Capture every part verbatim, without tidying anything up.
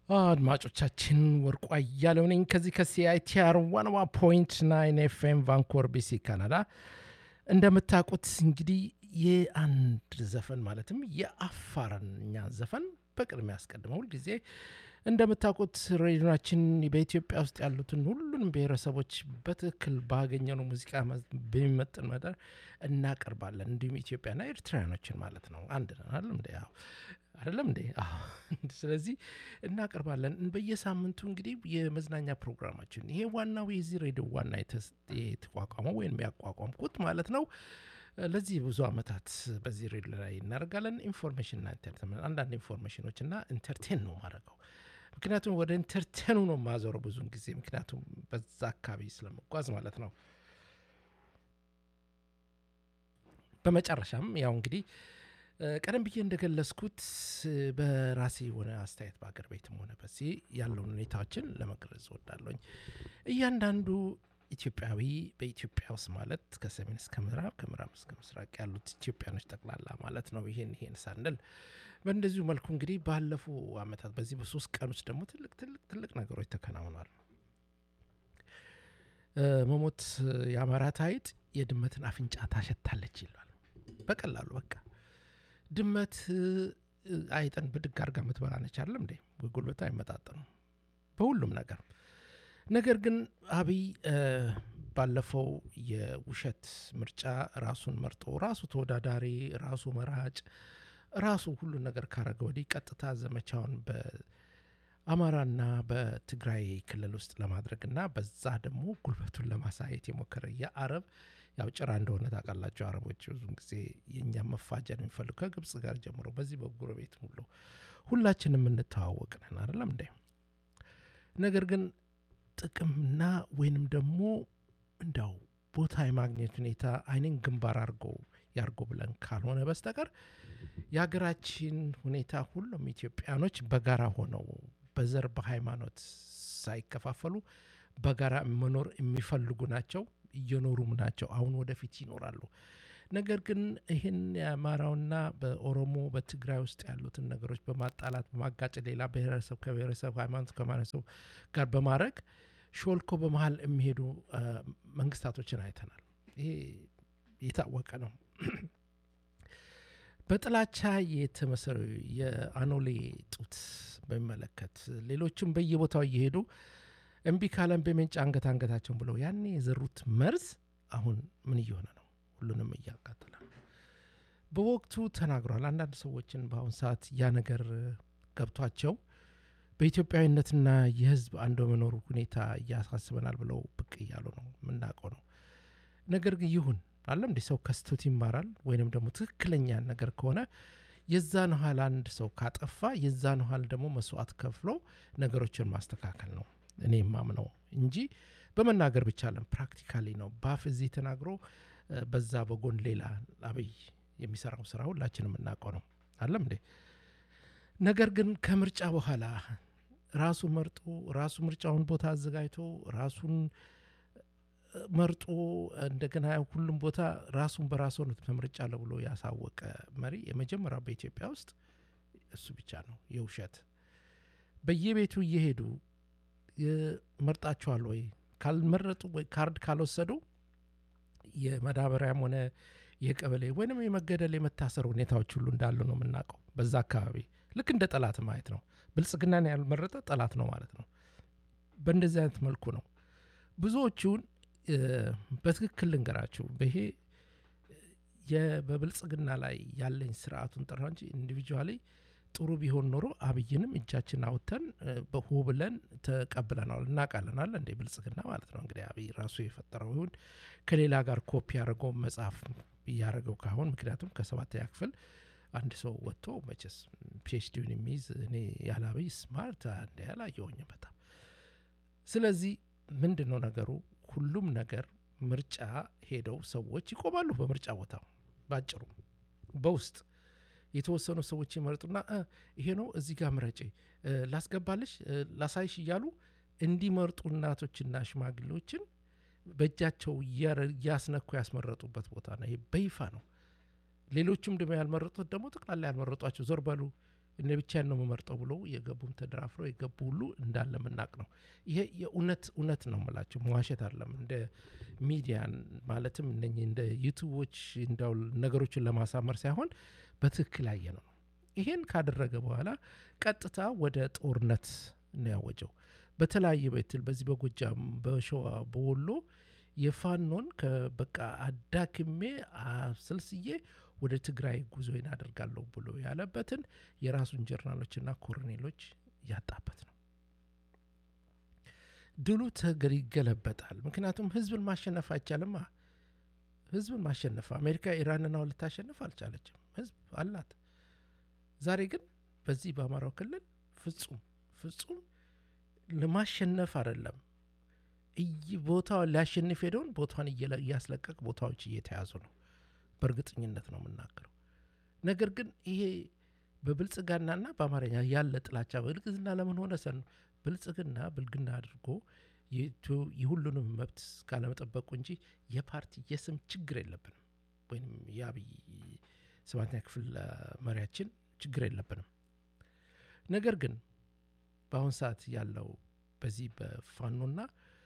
አድማጮቻችን ወርቁ አያሌው ነኝ ከዚህ ከሲአይቲአር ዋን ፖይንት ናይን ኤፍኤም ቫንኮቨር ቢሲ ካናዳ። እንደምታውቁት እንግዲህ የአንድ ዘፈን ማለትም የአፋርኛ ዘፈን በቅድሚያ ያስቀድመው ሁልጊዜ እንደምታውቁት ሬዲዮናችን በኢትዮጵያ ውስጥ ያሉትን ሁሉንም ብሔረሰቦች በትክክል ባገኘነው ሙዚቃ በሚመጥን መጠን እናቀርባለን። እንዲሁም ኢትዮጵያና ኤርትራውያኖችን ማለት ነው። አንድ ነን አይደል እንዴ? ያው አይደለም እንዴ? አዎ። ስለዚህ እናቀርባለን በየሳምንቱ እንግዲህ የመዝናኛ ፕሮግራማችን ይሄ ዋናው የዚህ ሬዲዮ ዋና የተቋቋመው ወይም ያቋቋምኩት ማለት ነው። ለዚህ ብዙ አመታት በዚህ ሬዲዮ ላይ እናደርጋለን። ኢንፎርሜሽን እና ኢንተርቴንመንት አንዳንድ ኢንፎርሜሽኖች እና ኢንተርቴን ነው ማድረገው። ምክንያቱም ወደ ኢንተርቴኑ ነው ማዞረው ብዙን ጊዜ ምክንያቱም በዛ አካባቢ ስለመጓዝ ማለት ነው። በመጨረሻም ያው እንግዲህ ቀደም ብዬ እንደገለጽኩት በራሴ የሆነ አስተያየት በአገር ቤትም ሆነ በዚህ ያለውን ሁኔታዎችን ለመግለጽ እወዳለሁኝ። እያንዳንዱ ኢትዮጵያዊ በኢትዮጵያ ውስጥ ማለት ከሰሜን እስከ ምዕራብ ከምዕራብ እስከ ምስራቅ ያሉት ኢትዮጵያኖች ጠቅላላ ማለት ነው። ይሄን ይሄን ሳንል በእንደዚሁ መልኩ እንግዲህ ባለፉ አመታት በዚህ በሶስት ቀን ውስጥ ደግሞ ትልቅ ትልቅ ትልቅ ነገሮች ተከናውኗል። መሞት የአማራት አይጥ የድመትን አፍንጫ ታሸታለች ይላል። በቀላሉ በቃ ድመት አይጠን ብድግ አድርጋ የምትበላ ነች አይደለም እንዴ? ጉልበቷ አይመጣጠንም በሁሉም ነገር። ነገር ግን አብይ ባለፈው የውሸት ምርጫ ራሱን መርጦ ራሱ ተወዳዳሪ ራሱ መራጭ ራሱ ሁሉ ነገር ካረገ ወዲህ ቀጥታ ዘመቻውን በአማራና በትግራይ ክልል ውስጥ ለማድረግና በዛ ደግሞ ጉልበቱን ለማሳየት የሞከረ የአረብ ያው ጭራ እንደሆነ ታውቃላችሁ። አረቦች ብዙን ጊዜ የእኛም መፋጀን የሚፈልጉ ከግብጽ ጋር ጀምሮ በዚህ በጎረቤት ሁሉ ሁላችንም እንተዋወቅ ነን አይደለም እንዴ? ነገር ግን ጥቅምና ወይንም ደግሞ እንዳው ቦታ የማግኘት ሁኔታ አይንን ግንባር አድርጎ ያርጎ ብለን ካልሆነ በስተቀር የሀገራችን ሁኔታ ሁሉም ኢትዮጵያኖች በጋራ ሆነው በዘር በሃይማኖት ሳይከፋፈሉ በጋራ መኖር የሚፈልጉ ናቸው፣ እየኖሩም ናቸው፣ አሁን ወደፊት ይኖራሉ። ነገር ግን ይህን የአማራውና በኦሮሞ በትግራይ ውስጥ ያሉትን ነገሮች በማጣላት በማጋጨት ሌላ ብሔረሰብ ከብሔረሰብ ሃይማኖት ከማነሰው ጋር በማድረግ ሾልኮ በመሀል የሚሄዱ መንግስታቶችን አይተናል። ይሄ የታወቀ ነው። በጥላቻ የተመሰረ የአኖሌ ጡት በሚመለከት ሌሎችም በየቦታው እየሄዱ እምቢ ካለን በሜንጫ አንገት አንገታቸውን ብለው ያኔ የዘሩት መርዝ አሁን ምን እየሆነ ነው? ሁሉንም እያቃጠለ በወቅቱ ተናግሯል። አንዳንድ ሰዎችን በአሁን ሰዓት ያ ነገር ገብቷቸው በኢትዮጵያዊነትና የህዝብ አንድ በመኖሩ ሁኔታ እያሳስበናል ብለው ብቅ እያሉ ነው፣ የምናውቀው ነው። ነገር ግን ይሁን አለም እንደ ሰው ከስቶት ይማራል ወይንም ደግሞ ትክክለኛ ነገር ከሆነ የዛን ኋላ አንድ ሰው ካጠፋ የዛን ኋላ ደግሞ መስዋዕት ከፍሎ ነገሮችን ማስተካከል ነው እኔ ማምነው እንጂ በመናገር ብቻ አለም ፕራክቲካሊ ነው። ባፍ እዚህ ተናግሮ በዛ በጎን ሌላ አብይ የሚሰራው ስራ ሁላችንም እናውቀው ነው አለም እንዴ? ነገር ግን ከምርጫ በኋላ ራሱ መርጦ ራሱ ምርጫውን ቦታ አዘጋጅቶ ራሱን መርጦ እንደገና ሁሉም ቦታ ራሱን በራሱ ነው ተመርጫ ለብሎ ያሳወቀ መሪ የመጀመሪያው በኢትዮጵያ ውስጥ እሱ ብቻ ነው። የውሸት በየቤቱ እየሄዱ መርጣቸዋል ወይ ካልመረጡ ወይ ካርድ ካልወሰዱ የመዳበሪያም ሆነ የቀበሌ ወይንም የመገደል የመታሰር ሁኔታዎች ሁሉ እንዳሉ ነው የምናውቀው። በዛ አካባቢ ልክ እንደ ጠላት ማየት ነው። ብልጽግናን ያልመረጠ ጠላት ነው ማለት ነው። በእንደዚህ አይነት መልኩ ነው ብዙዎቹን በትክክል ልንገራችሁ። በይሄ የበብልጽግና ላይ ያለኝ ስርዓቱን ጠራ እንጂ ኢንዲቪጁዋሊ ጥሩ ቢሆን ኖሮ አብይንም እጃችን አውጥተን በሆ ብለን ተቀብለናል። እናቃለናል እንደ ብልጽግና ማለት ነው። እንግዲህ አብይ ራሱ የፈጠረው ይሁን ከሌላ ጋር ኮፒ ያደረገው መጽሐፍ ያደረገው ካሁን ምክንያቱም ከሰባተኛ ክፍል አንድ ሰው ወጥቶ መቼስ ፒኤችዲውን የሚይዝ እኔ ያለ አብይ ስማርት አንድ ያላየሁኝ በጣም። ስለዚህ ምንድነው ነገሩ? ሁሉም ነገር ምርጫ ሄደው ሰዎች ይቆማሉ በምርጫ ቦታው። ባጭሩ በውስጥ የተወሰኑ ሰዎች ይመርጡና ይሄ ነው እዚህ ጋር ምረጪ ላስገባልሽ ላሳይሽ እያሉ እንዲመርጡ እናቶችና ሽማግሌዎችን በእጃቸው ያስነኩ ያስመረጡበት ቦታ ነው። ይሄ በይፋ ነው። ሌሎችም ደግሞ ያልመረጡት ደግሞ ጠቅላላ ያልመረጧቸው ዞር በሉ እኔ ብቻዬን ነው የምመርጠው ብሎ የገቡም ተደራፍረው የገቡ ሁሉ እንዳለ የምናውቅ ነው። ይሄ የእውነት እውነት ነው የምላቸው፣ መዋሸት አይደለም። እንደ ሚዲያን ማለትም እነኚህ እንደ ዩቱቦች እንዳው ነገሮችን ለማሳመር ሳይሆን በትክክል ያየ ነው። ይሄን ካደረገ በኋላ ቀጥታ ወደ ጦርነት ነው ያወጀው። በተለያየ በትል በዚህ በጎጃም፣ በሸዋ፣ በወሎ የፋኖን ከበቃ አዳክሜ አስልስዬ ወደ ትግራይ ጉዞዬን አደርጋለሁ ብሎ ያለበትን የራሱን ጀርናሎችና ኮሎኔሎች ያጣበት ነው። ድሉ ተገር ይገለበጣል። ምክንያቱም ህዝብን ማሸነፍ አይቻልማ። ህዝብን ማሸነፍ አሜሪካ ኢራንን አሁን ልታሸንፍ አልቻለችም። ህዝብ አላት። ዛሬ ግን በዚህ በአማራው ክልል ፍጹም ፍጹም ለማሸነፍ አይደለም ቦታው ሊያሸንፍ ሄደውን ቦታውን እያስለቀቅ ቦታዎች እየተያዙ ነው። በእርግጠኝነት ነው የምናገረው። ነገር ግን ይሄ በብልጽግናና በአማርኛ ያለ ጥላቻ ብልጽግና ለምን ሆነ ሰን ብልጽግና ብልግና አድርጎ የሁሉንም መብት ካለመጠበቁ እንጂ የፓርቲ የስም ችግር የለብንም። ወይም የአብይ ሰባተኛ ክፍል መሪያችን ችግር የለብንም። ነገር ግን በአሁን ሰዓት ያለው በዚህ በፋኖና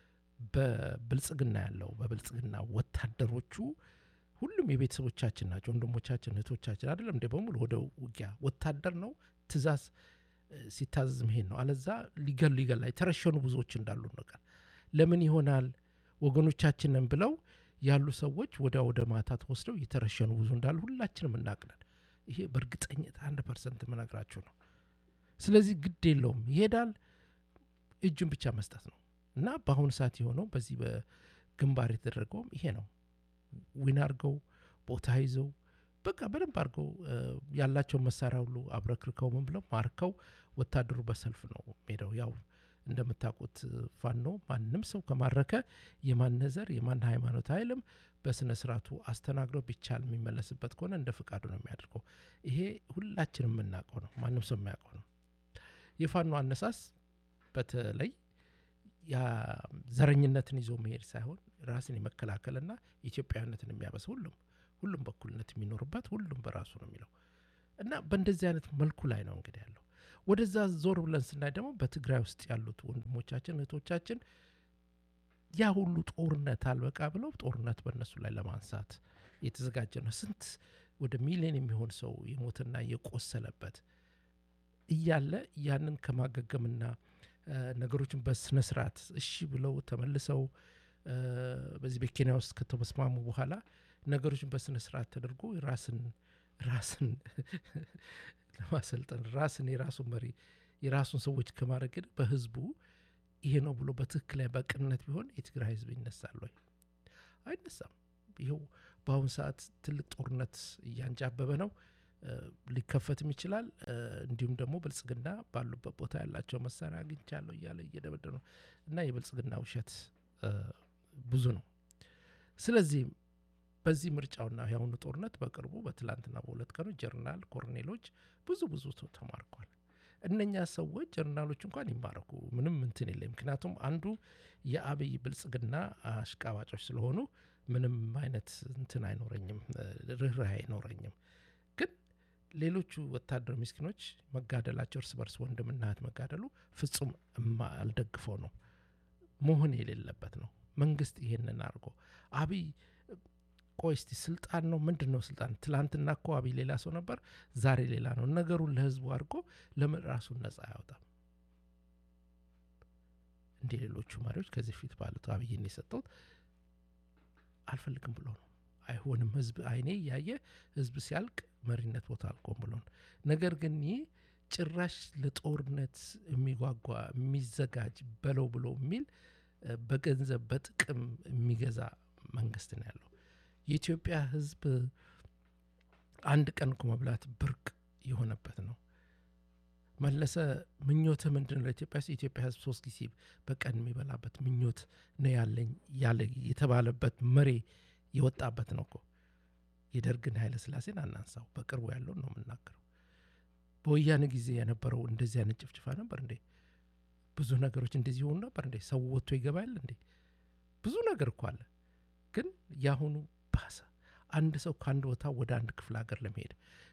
በብልጽግና ያለው በብልጽግና ወታደሮቹ ሁሉም የቤተሰቦቻችን ናቸው፣ ወንድሞቻችን፣ እህቶቻችን አይደለም እንደ በሙሉ ወደ ውጊያ ወታደር ነው። ትእዛዝ ሲታዘዝ መሄድ ነው። አለዛ ሊገሉ ይገላ የተረሸኑ ብዙዎች እንዳሉ ነገር ለምን ይሆናል ወገኖቻችንን ብለው ያሉ ሰዎች ወደ ወደ ማታ ተወስደው የተረሸኑ ብዙ እንዳሉ ሁላችንም እናውቃለን። ይሄ በእርግጠኝነት አንድ ፐርሰንት መናገራችሁ ነው። ስለዚህ ግድ የለውም ይሄዳል፣ እጁን ብቻ መስጠት ነው። እና በአሁኑ ሰዓት የሆነው በዚህ በግንባር የተደረገውም ይሄ ነው። ዊን አድርገው ቦታ ይዘው በቃ በደንብ አድርገው ያላቸውን መሳሪያ ሁሉ አብረክርከው ምን ብለው ማርከው ወታደሩ በሰልፍ ነው ሄደው። ያው እንደምታውቁት ፋኖ ማንም ሰው ከማረከ የማን ዘር የማን ሃይማኖት አይልም። በስነ ስርዓቱ አስተናግደው ቢቻል የሚመለስበት ከሆነ እንደ ፍቃዱ ነው የሚያደርገው። ይሄ ሁላችንም የምናውቀው ነው፣ ማንም ሰው የሚያውቀው ነው። የፋኖ አነሳስ በተለይ ያ ዘረኝነትን ይዞ መሄድ ሳይሆን ራስን የመከላከልና ኢትዮጵያዊነትን የሚያበስ ሁሉም ሁሉም በኩልነት የሚኖርበት ሁሉም በራሱ ነው የሚለው እና በእንደዚህ አይነት መልኩ ላይ ነው እንግዲህ ያለው። ወደዛ ዞር ብለን ስናይ ደግሞ በትግራይ ውስጥ ያሉት ወንድሞቻችን እህቶቻችን ያ ሁሉ ጦርነት አልበቃ ብለው ጦርነት በእነሱ ላይ ለማንሳት የተዘጋጀ ነው። ስንት ወደ ሚሊዮን የሚሆን ሰው የሞትና የቆሰለበት እያለ ያንን ከማገገምና ነገሮችን በስነ ስርዓት እሺ ብለው ተመልሰው በዚህ በኬንያ ውስጥ ከተስማሙ በኋላ ነገሮችን በስነ ስርዓት ተደርጎ ራስን ራስን ለማሰልጠን ራስን የራሱን መሪ የራሱን ሰዎች ከማድረግ በህዝቡ ይሄ ነው ብሎ በትክክል ላይ በቅንነት ቢሆን የትግራይ ህዝብ ይነሳል ወይ? አይነሳም። ይኸው በአሁኑ ሰዓት ትልቅ ጦርነት እያንጃበበ ነው። ሊከፈትም ይችላል። እንዲሁም ደግሞ ብልጽግና ባሉበት ቦታ ያላቸው መሳሪያ አግኝቻለሁ እያለ እየደበደበ ነው እና የብልጽግና ውሸት ብዙ ነው። ስለዚህ በዚህ ምርጫውና ያሁኑ ጦርነት በቅርቡ በትላንትና በሁለት ቀኑ ጀርናል ኮሎኔሎች ብዙ ብዙ ተማርኳል። እነኛ ሰዎች ጀርናሎች እንኳን ይማረኩ ምንም እንትን የለም። ምክንያቱም አንዱ የአብይ ብልጽግና አሽቃባጮች ስለሆኑ ምንም አይነት እንትን አይኖረኝም፣ ርህራሄ አይኖረኝም። ግን ሌሎቹ ወታደር ምስኪኖች መጋደላቸው እርስ በርስ ወንድምና እህት መጋደሉ ፍጹም አልደግፈው ነው፣ መሆን የሌለበት ነው። መንግስት ይሄንን አድርጎ አብይ ቆይ እስቲ ስልጣን ነው ምንድነው ስልጣን? ትላንትና እኮ አብይ ሌላ ሰው ነበር፣ ዛሬ ሌላ ነው። ነገሩን ለህዝቡ አድርጎ ለምን ራሱን ነፃ አያወጣም? እንደ ሌሎቹ መሪዎች ከዚህ ፊት ባሉት አብይን የሰጠው አልፈልግም ብሎ ነው። አይሆንም ህዝብ አይኔ ያየ ህዝብ ሲያልቅ መሪነት ቦታ አልቆም ብሎ ነው። ነገር ግን ይህ ጭራሽ ለጦርነት የሚጓጓ የሚዘጋጅ በለው ብሎ የሚል በገንዘብ በጥቅም የሚገዛ መንግስት ነው ያለው። የኢትዮጵያ ህዝብ አንድ ቀን እኮ መብላት ብርቅ የሆነበት ነው። መለሰ ምኞት ምንድነው? ለኢትዮጵያ ኢትዮጵያ ህዝብ ሶስት ጊዜ በቀን የሚበላበት ምኞት ነው ያለኝ ያለ የተባለበት መሪ የወጣበት ነው እኮ። የደርግን ኃይለ ሥላሴን አናንሳው፣ በቅርቡ ያለው ነው የምናገረው። በወያኔ ጊዜ የነበረው እንደዚህ አይነት ጭፍጭፋ ነበር እንዴ? ብዙ ነገሮች እንደዚህ ሆኑ ነበር እንዴ? ሰው ወጥቶ ይገባል እንዴ? ብዙ ነገር እኮ አለ። ግን ያሁኑ ባሰ። አንድ ሰው ከአንድ ቦታ ወደ አንድ ክፍለ ሀገር ለመሄድ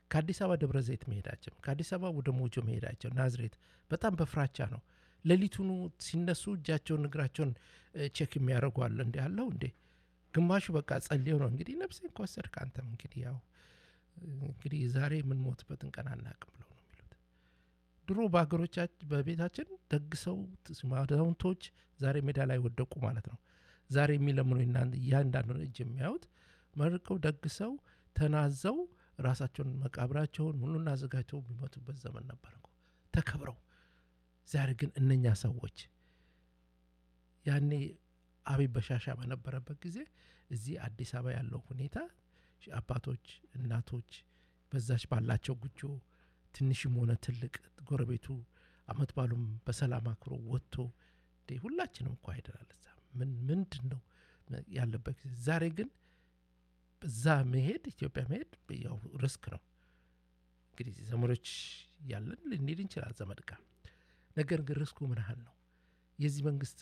ከአዲስ አበባ ደብረ ዘይት መሄዳቸው፣ ከአዲስ አበባ ወደ ሞጆ መሄዳቸው፣ ናዝሬት በጣም በፍራቻ ነው። ሌሊቱኑ ሲነሱ እጃቸውን እግራቸውን ቼክ የሚያደርጉ አለ። እንዲ ያለው እንዴ ግማሹ በቃ ጸልየው ነው እንግዲህ ነፍሴን ከወሰድክ አንተም እንግዲህ ያው እንግዲህ ዛሬ የምንሞትበትን ቀን አናውቅም ብለው ነው የሚሉት። ድሮ በሀገሮቻችን በቤታችን ደግሰው አዛውንቶች ዛሬ ሜዳ ላይ ወደቁ ማለት ነው። ዛሬ የሚለምኑ እያንዳንዱን እጅ የሚያዩት መርቀው ደግሰው ተናዘው ራሳቸውን መቃብራቸውን ሁሉን አዘጋጅተው የሚሞቱበት ዘመን ነበር እኮ ተከብረው። ዛሬ ግን እነኛ ሰዎች ያኔ አብይ በሻሻ በነበረበት ጊዜ እዚህ አዲስ አበባ ያለው ሁኔታ አባቶች እናቶች በዛች ባላቸው ጉጆ ትንሽም ሆነ ትልቅ ጎረቤቱ አመት ባሉም በሰላም አክብሮ ወጥቶ ሁላችንም እኮ አይደላል እዛ ምን ምንድን ነው ያለበት ጊዜ። ዛሬ ግን እዛ መሄድ ኢትዮጵያ መሄድ ያው ሪስክ ነው። እንግዲህ ዘመዶች ያለን ልንሄድ እንችላል ዘመድ ጋር። ነገር ግን ሪስኩ ምን ያህል ነው? የዚህ መንግስት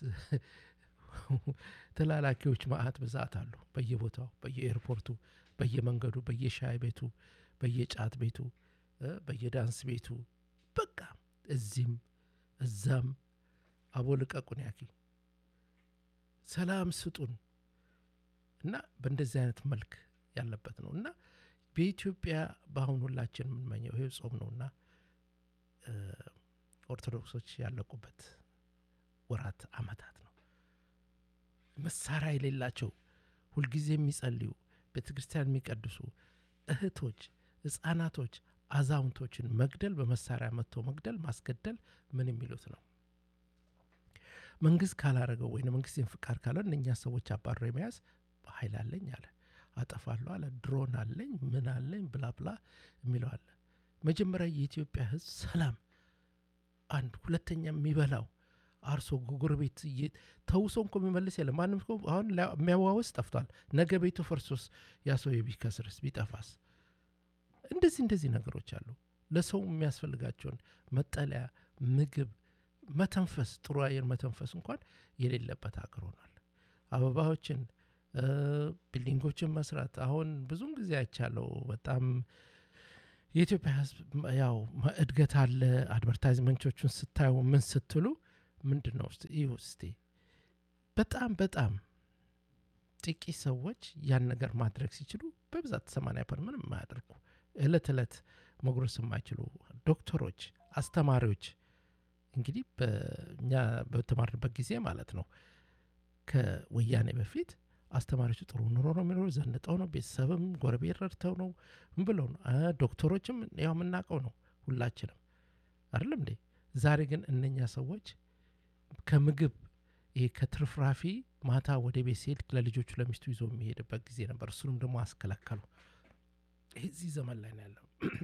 ተላላኪዎች ማአት ብዛት አሉ በየቦታው በየኤርፖርቱ በየመንገዱ በየሻይ ቤቱ በየጫት ቤቱ በየዳንስ ቤቱ በቃ እዚህም እዛም አቦ ልቀቁን ያኪ ሰላም ስጡን እና በእንደዚህ አይነት መልክ ያለበት ነው። እና በኢትዮጵያ በአሁን ሁላችን የምንመኘው ይሄ ጾም ነውና ኦርቶዶክሶች ያለቁበት ወራት አመታት ነው። መሳሪያ የሌላቸው ሁልጊዜ የሚጸልዩ ቤተክርስቲያን የሚቀድሱ እህቶች ህፃናቶች አዛውንቶችን መግደል በመሳሪያ መጥቶ መግደል ማስገደል ምን የሚሉት ነው? መንግስት ካላረገው ወይ መንግስትን ፍቃድ ካለው እነኛ ሰዎች አባሮ የመያዝ ኃይል አለኝ አለ አጠፋለሁ አለ ድሮን አለኝ ምን አለኝ ብላ ብላ የሚለው አለ። መጀመሪያ የኢትዮጵያ ህዝብ ሰላም አንድ ሁለተኛ የሚበላው አርሶ ጎረቤት ተውሶ እንኳ የሚመልስ የለም። ማንም እኮ አሁን የሚያዋውስ ጠፍቷል። ነገ ቤቱ ፈርሶስ ያ ሰው ቢከስርስ ቢጠፋስ? እንደዚህ እንደዚህ ነገሮች አሉ። ለሰው የሚያስፈልጋቸውን መጠለያ ምግብ መተንፈስ ጥሩ አየር መተንፈስ እንኳን የሌለበት ሀገር ሆኗል። አበባዎችን ቢልዲንጎችን መስራት አሁን ብዙም ጊዜ አይቻለው። በጣም የኢትዮጵያ ህዝብ ያው እድገት አለ። አድቨርታይዝመንቶቹን ስታዩ ምን ስትሉ ምንድነው እስቲ በጣም በጣም ጥቂት ሰዎች ያን ነገር ማድረግ ሲችሉ በብዛት ሰማንያ ፐርሰንት ምንም የማያደርጉ እለት እለት መጉረስ የማይችሉ ዶክተሮች፣ አስተማሪዎች እንግዲህ በእኛ በተማርንበት ጊዜ ማለት ነው ከወያኔ በፊት አስተማሪዎች ጥሩ ኑሮ ነው የሚኖሩ ዘንጠው ነው ቤተሰብም ጎረቤት ረድተው ነው ምን ብለው ነው። ዶክተሮችም ያው የምናውቀው ነው ሁላችንም አይደለም እንዴ? ዛሬ ግን እነኛ ሰዎች ከምግብ ይሄ ከትርፍራፊ ማታ ወደ ቤት ሲሄድ ለልጆቹ ለሚስቱ ይዞ የሚሄድበት ጊዜ ነበር። እሱንም ደግሞ አስከለከሉ። እዚህ ዘመን ላይ ነው ያለው።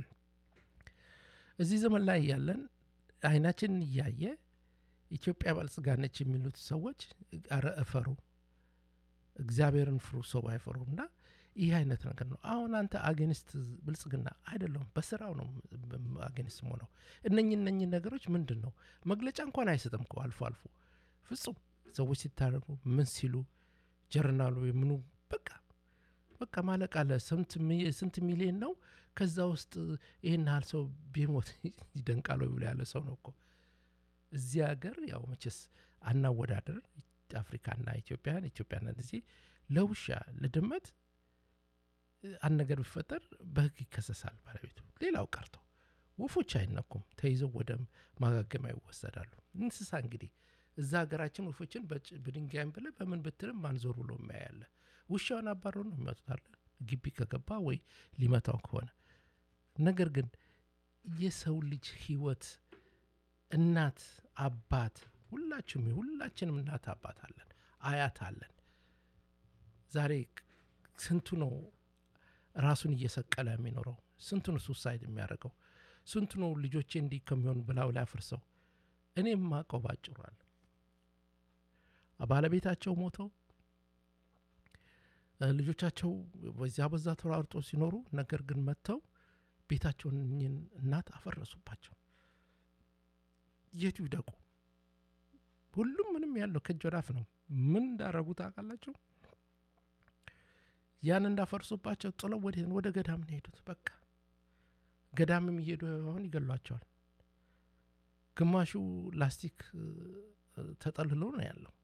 እዚህ ዘመን ላይ ያለን አይናችን እያየ ኢትዮጵያ ባልጽጋነች የሚሉት ሰዎች አረ እፈሩ፣ እግዚአብሔርን ፍሩ፣ ሰው አይፈሩና ይህ አይነት ነገር ነው። አሁን አንተ አገኒስት ብልጽግና አይደለም በስራው ነው አገኒስት ሆነው እነኚህ እነኚህ ነገሮች ምንድን ነው መግለጫ እንኳን አይሰጥም እኮ አልፎ አልፎ ፍጹም ሰዎች ሲታረጉ ምን ሲሉ ጀርናሉ ምኑ በቃ በቃ ማለቅ አለ። ስንት ሚሊዮን ነው ከዛ ውስጥ ይሄን ያህል ሰው ቢሞት ይደንቃል ብሎ ያለ ሰው ነው እኮ። እዚህ ሀገር ያው መቼስ አናወዳደር አፍሪካና ኢትዮጵያን ኢትዮጵያና እንደዚህ ለውሻ ለድመት አንድ ነገር ቢፈጠር በህግ ይከሰሳል ባለቤቱ። ሌላው ቀርቶ ወፎች አይነኩም ተይዘው ወደ ማጋገሚያ ይወሰዳሉ። እንስሳ እንግዲህ እዛ ሀገራችን ወፎችን በድንጋይም ብለ በምን ብትልም ማንዞር ብሎ የሚያያለ ውሻውን አባሮ ነው የሚመጡታል ግቢ ከገባ ወይ ሊመታው ከሆነ። ነገር ግን የሰው ልጅ ህይወት እናት አባት ሁላችንም ሁላችንም እናት አባት አለን አያት አለን። ዛሬ ስንቱ ነው ራሱን እየሰቀለ የሚኖረው? ስንቱ ነው ሱሳይድ የሚያደርገው? ስንቱ ነው ልጆቼ እንዲህ ከሚሆን ብላው ላይ አፍርሰው? እኔም ማቀው ባጭሯል ባለቤታቸው ሞተው ልጆቻቸው በዚያ በዛ ተራርጦ ሲኖሩ ነገር ግን መተው ቤታቸውን እናት አፈረሱባቸው። የቱ ይደቁ? ሁሉም ምንም ያለው ከጆራፍ ነው። ምን እንዳረጉት አቃላቸው? ያን እንዳፈርሱባቸው ጥለው ወደ ወደ ገዳም ነው ሄዱት። በቃ ገዳምም እየሄዱ አሁን ይገሏቸዋል። ግማሹ ላስቲክ ተጠልሎ ነው ያለው።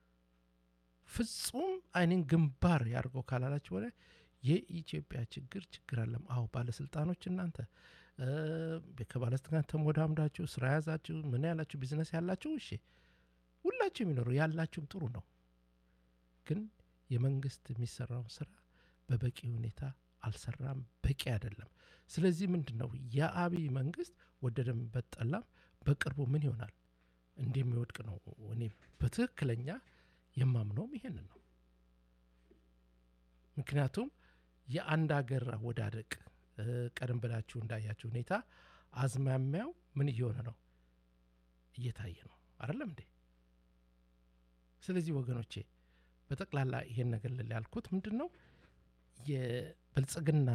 ፍጹም አይንን ግንባር ያርገው ካላላችሁ ወደ የኢትዮጵያ ችግር ችግር አለም። አዎ ባለስልጣኖች እናንተ ከባለስልጣናት ተሞዳምዳችሁ ስራ ያዛችሁ ምን ያላችሁ ቢዝነስ ያላችሁ እሺ ሁላችሁ የሚኖሩ ያላችሁም ጥሩ ነው። ግን የመንግስት የሚሰራውን ስራ በበቂ ሁኔታ አልሰራም፣ በቂ አይደለም። ስለዚህ ምንድነው የአብይ መንግስት ወደደም በጠላም በቅርቡ ምን ይሆናል እንደሚወድቅ ነው እኔ በትክክለኛ የማምነው ይሄንን ነው። ምክንያቱም የአንድ ሀገር አወዳደቅ ቀደም ብላችሁ እንዳያችሁ ሁኔታ አዝማሚያው ምን እየሆነ ነው እየታየ ነው አይደለም እንዴ? ስለዚህ ወገኖቼ በጠቅላላ ይሄን ነገር ያልኩት ምንድነው የብልጽግና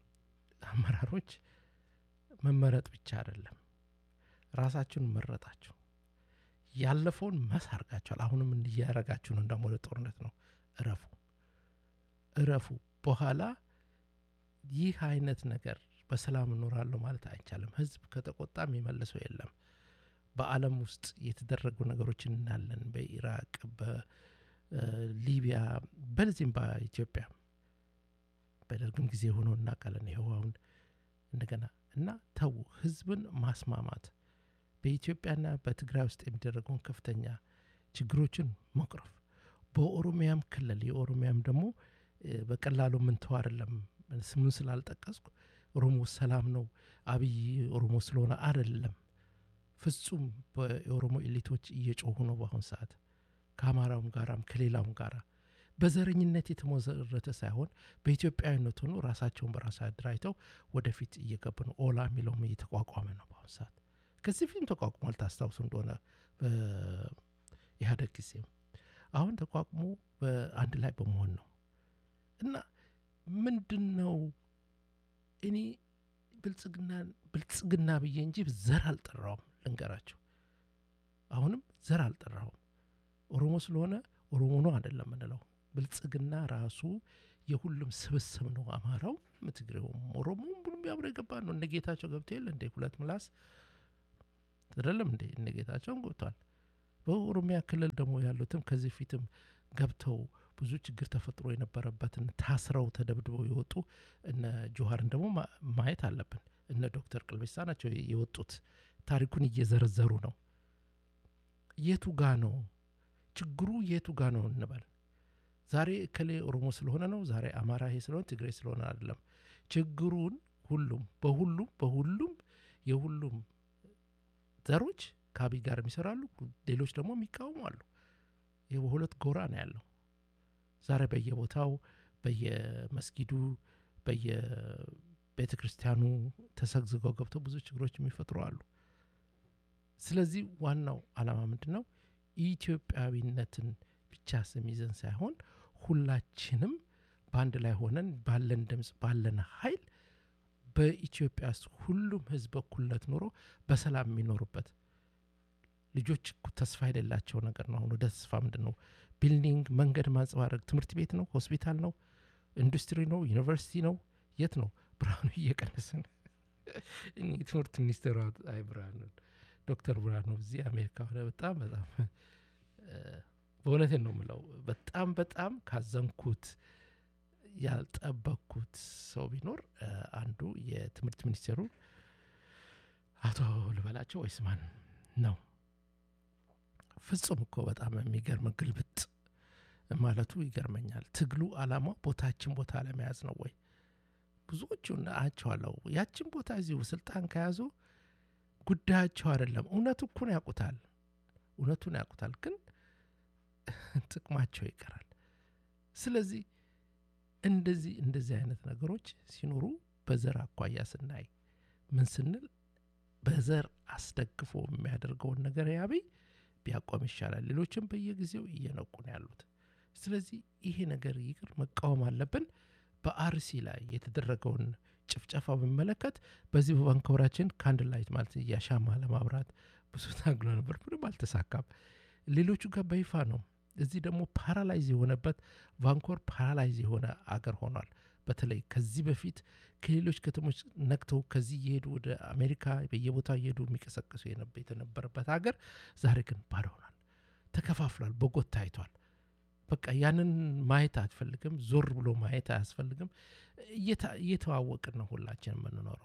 አመራሮች መመረጥ ብቻ አይደለም፣ ራሳችሁን መረጣችሁ ያለፈውን መስአርጋችኋል። አሁንም እንዲያረጋችሁ ነው። እንደሞ ጦርነት ነው። እረፉ እረፉ። በኋላ ይህ አይነት ነገር በሰላም እኖራለሁ ማለት አይቻልም። ህዝብ ከተቆጣ የሚመልሰው የለም። በአለም ውስጥ የተደረጉ ነገሮች እናለን። በኢራቅ፣ በሊቢያ፣ በዚህም በኢትዮጵያ በደርግም ጊዜ ሆኖ እናውቃለን። ይኸው አሁን እንደገና እና ተው ህዝብን ማስማማት በኢትዮጵያና በትግራይ ውስጥ የሚደረገውን ከፍተኛ ችግሮችን መቅረፍ። በኦሮሚያም ክልል የኦሮሚያም ደግሞ በቀላሉ ምን ተው አይደለም። ስሙን ስላልጠቀስኩ ኦሮሞ ሰላም ነው አብይ ኦሮሞ ስለሆነ አይደለም። ፍጹም በኦሮሞ ኤሊቶች እየጮሁ ነው በአሁን ሰዓት ከአማራውም ጋራም ከሌላውም ጋራ በዘረኝነት የተመሰረተ ሳይሆን በኢትዮጵያዊነት ሆኖ ራሳቸውን በራሳቸው አደራጅተው ወደፊት እየገቡ ነው። ኦላ የሚለውም እየተቋቋመ ነው በአሁን ሰዓት። ከዚህ ፊልም ተቋቁሟል ታስታውሱ እንደሆነ በኢህአዴግ ጊዜም አሁን ተቋቁሞ በአንድ ላይ በመሆን ነው። እና ምንድነው እኔ ብልጽግና ብልጽግና ብዬ እንጂ ዘር አልጠራውም ልንገራችሁ። አሁንም ዘር አልጠራውም። ኦሮሞ ስለሆነ ኦሮሞ ነው አይደለም እንለው። ብልጽግና ራሱ የሁሉም ስብስብ ነው። አማራው፣ ትግሬውም፣ ኦሮሞም ሁሉም ያብረ ገባ ነው። እነ ጌታቸው ገብቶ የለ እንደ ሁለት ምላስ አይደለም እንደ እነ ጌታቸውም ገብቷል። በኦሮሚያ ክልል ደግሞ ያሉትም ከዚህ ፊትም ገብተው ብዙ ችግር ተፈጥሮ የነበረበትን ታስረው ተደብድበው የወጡ እነ ጆሃርን ደግሞ ማየት አለብን። እነ ዶክተር ቅልቤሳ ናቸው የወጡት። ታሪኩን እየዘረዘሩ ነው። የቱ ጋ ነው ችግሩ? የቱ ጋ ነው እንበል። ዛሬ እከሌ ኦሮሞ ስለሆነ ነው፣ ዛሬ አማራ ይሄ ስለሆነ ትግሬ ስለሆነ አይደለም። ችግሩን ሁሉም በሁሉም በሁሉም የሁሉም ዘሮች ከአብይ ጋር የሚሰራሉ፣ ሌሎች ደግሞ የሚቃወሙ አሉ። ይሄ በሁለት ጎራ ነው ያለው። ዛሬ በየቦታው በየመስጊዱ በየቤተ ክርስቲያኑ ተሰግዝገው ገብተው ብዙ ችግሮች የሚፈጥሩ አሉ። ስለዚህ ዋናው ዓላማ ምንድነው? ኢትዮጵያዊነትን ብቻ ስሚዘን ሳይሆን ሁላችንም በአንድ ላይ ሆነን ባለን ድምጽ ባለን ኃይል በኢትዮጵያ ሁሉም ህዝብ እኩልነት ኖሮ በሰላም የሚኖርበት ልጆች ተስፋ የሌላቸው ነገር ነው። አሁን ወደ ተስፋ ምንድነው? ቢልዲንግ፣ መንገድ ማንጸባረቅ፣ ትምህርት ቤት ነው፣ ሆስፒታል ነው፣ ኢንዱስትሪ ነው፣ ዩኒቨርሲቲ ነው፣ የት ነው? ብርሃኑ እየቀነሰን እኔ ትምህርት ሚኒስትር አይ ብርሃኑ ዶክተር ብርሃኑ እዚህ አሜሪካ ሆነ በጣም በጣም በእውነቴን ነው የምለው። በጣም በጣም ካዘንኩት ያልጠበቅኩት ሰው ቢኖር አንዱ የትምህርት ሚኒስቴሩ አቶ ልበላቸው ወይስ ማን ነው? ፍጹም እኮ በጣም የሚገርም ግልብጥ ማለቱ ይገርመኛል። ትግሉ አላማው ቦታችን ቦታ ለመያዝ ነው ወይ? ብዙዎቹን አያቸዋለሁ ያችን ቦታ እዚሁ ስልጣን ከያዙ ጉዳያቸው አይደለም። እውነቱ እኮ ነው ያውቁታል፣ እውነቱን ያውቁታል፣ ግን ጥቅማቸው ይቀራል። ስለዚህ እንደዚህ እንደዚህ አይነት ነገሮች ሲኖሩ በዘር አኳያ ስናይ ምን ስንል በዘር አስደግፎ የሚያደርገውን ነገር ያብይ ቢያቆም ይሻላል። ሌሎችም በየጊዜው እየነቁ ነው ያሉት። ስለዚህ ይሄ ነገር ይቅር፣ መቃወም አለብን። በአርሲ ላይ የተደረገውን ጭፍጨፋ በመለከት በዚህ በባንኮራችን ካንድል ላይት ማለት ያሻማ ለማብራት ብዙ ታግሎ ነበር፣ ምንም አልተሳካም። ሌሎቹ ጋር በይፋ ነው። እዚህ ደግሞ ፓራላይዝ የሆነበት ቫንኮር ፓራላይዝ የሆነ አገር ሆኗል። በተለይ ከዚህ በፊት ከሌሎች ከተሞች ነክተው ከዚህ እየሄዱ ወደ አሜሪካ በየቦታው እየሄዱ የሚቀሰቅሱ የነበረበት ሀገር ዛሬ ግን ባዶ ሆኗል፣ ተከፋፍሏል፣ በጎጥ ታይቷል። በቃ ያንን ማየት አትፈልግም፣ ዞር ብሎ ማየት አያስፈልግም። እየተዋወቅን ነው ሁላችን የምንኖረው።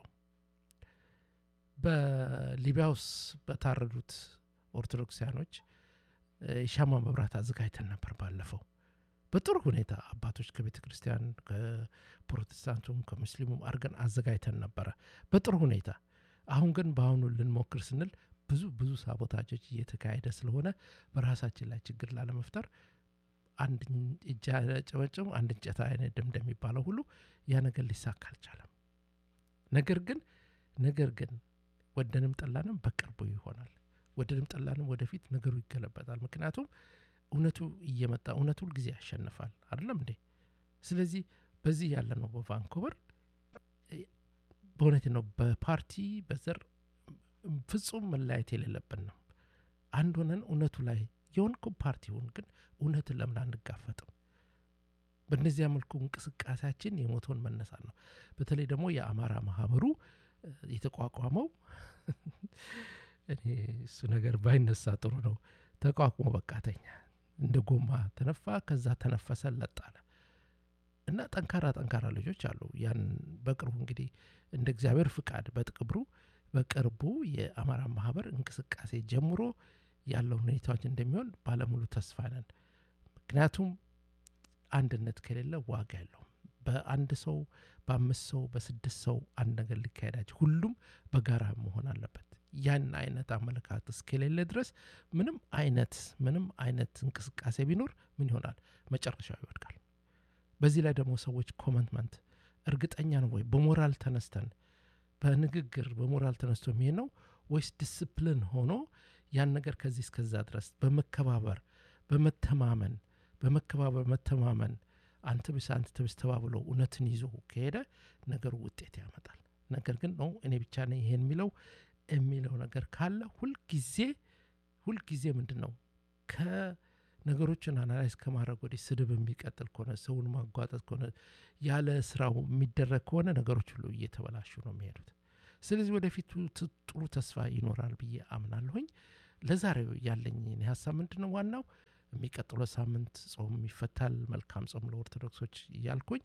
በሊቢያ ውስጥ በታረዱት ኦርቶዶክሳኖች ሻማ መብራት አዘጋጅተን ነበር ባለፈው በጥሩ ሁኔታ አባቶች ከቤተ ክርስቲያን ከፕሮቴስታንቱም ከሙስሊሙም አርገን አዘጋጅተን ነበር በጥሩ ሁኔታ። አሁን ግን በአሁኑ ልንሞክር ስንል ብዙ ብዙ ሳቦታጆች እየተካሄደ ስለሆነ በራሳችን ላይ ችግር ላለመፍጠር አንድ እጃ ጨበጨም አንድ እንጨት አይነት እንደሚባለው ሁሉ ያ ነገር ሊሳካ አልቻለም። ነገር ግን ነገር ግን ወደንም ጠላንም በቅርቡ ይሆናል። ወደንም ጠላንም ወደፊት ነገሩ ይገለበጣል። ምክንያቱም እውነቱ እየመጣ እውነቱ ሁሉ ጊዜ ያሸንፋል አይደለም እንዴ? ስለዚህ በዚህ ያለ ነው በቫንኮቨር በእውነት ነው በፓርቲ በዘር ፍጹም መለያየት የሌለብን ነው። አንድ ሆነን እውነቱ ላይ የሆንኩ ፓርቲውን ግን እውነትን ለምን አንጋፈጥም? በእነዚያ መልኩ እንቅስቃሴያችን የሞተውን መነሳት ነው። በተለይ ደግሞ የአማራ ማህበሩ የተቋቋመው እኔ እሱ ነገር ባይነሳ ጥሩ ነው። ተቋቁሞ በቃተኛ እንደ ጎማ ተነፋ፣ ከዛ ተነፈሰ ለጣለ እና ጠንካራ ጠንካራ ልጆች አሉ። ያን በቅርቡ እንግዲህ እንደ እግዚአብሔር ፍቃድ በጥቅብሩ በቅርቡ የአማራ ማህበር እንቅስቃሴ ጀምሮ ያለው ሁኔታዎች እንደሚሆን ባለሙሉ ተስፋ ነን። ምክንያቱም አንድነት ከሌለ ዋጋ የለውም። በአንድ ሰው በአምስት ሰው በስድስት ሰው አንድ ነገር ሊካሄዳቸው ሁሉም በጋራ መሆን አለበት። ያን አይነት አመለካከት እስከሌለ ድረስ ምንም አይነት ምንም አይነት እንቅስቃሴ ቢኖር ምን ይሆናል? መጨረሻው ይወድቃል። በዚህ ላይ ደግሞ ሰዎች ኮመንትመንት እርግጠኛ ነው ወይ በሞራል ተነስተን በንግግር በሞራል ተነስቶ የሚሄድ ነው ወይስ ዲስፕሊን ሆኖ ያን ነገር ከዚህ እስከዛ ድረስ በመከባበር በመተማመን በመከባበር መተማመን አንተ ብቻ አንተ ተብስ ተባብሎ እውነትን ይዞ ከሄደ ነገሩ ውጤት ያመጣል። ነገር ግን ነው እኔ ብቻ ነኝ ይሄን የሚለው የሚለው ነገር ካለ ሁል ጊዜ ሁል ጊዜ ምንድነው ከነገሮችን አናላይዝ ከማድረግ ወዲህ ስድብ የሚቀጥል ከሆነ ሰውን ማጓጠጥ ከሆነ ያለ ስራው የሚደረግ ከሆነ ነገሮች ሁሉ እየተበላሹ ነው የሚሄዱት። ስለዚህ ወደፊት ጥሩ ተስፋ ይኖራል ብዬ አምናለሁኝ። ለዛሬው ያለኝ ሀሳብ ምንድነው ዋናው የሚቀጥለው ሳምንት ጾም ይፈታል። መልካም ጾም ለኦርቶዶክሶች እያልኩኝ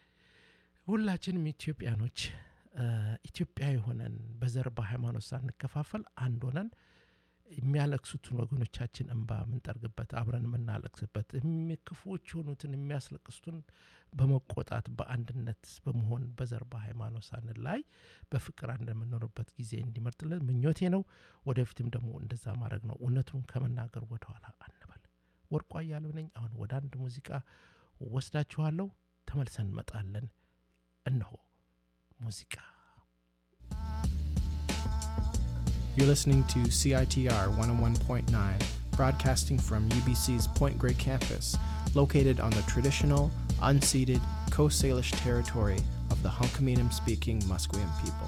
ሁላችንም ኢትዮጵያኖች ኢትዮጵያዊ ሆነን በዘር በሃይማኖት ሳንከፋፈል አንድ ሆነን የሚያለቅሱትን ወገኖቻችን እንባ የምንጠርግበት አብረን የምናለቅስበት ክፉዎች የሆኑትን የሚያስለቅሱትን በመቆጣት በአንድነት በመሆን በዘር በሃይማኖት ሳንላይ በፍቅር እንደምንኖርበት ጊዜ እንዲመርጥልን ምኞቴ ነው። ወደፊትም ደግሞ እንደዛ ማድረግ ነው። እውነቱን ከመናገር ወደኋላ አንበል። ወርቋ እያለሁ ነኝ። አሁን ወደ አንድ ሙዚቃ ወስዳችኋለሁ። ተመልሰን እንመጣለን። እነሆ ሙዚቃ። You're listening to C I T R one oh one point nine, broadcasting from U B C's Point Grey campus, located on the traditional, unceded Coast Salish territory of the Hunkaminam-speaking Musqueam people.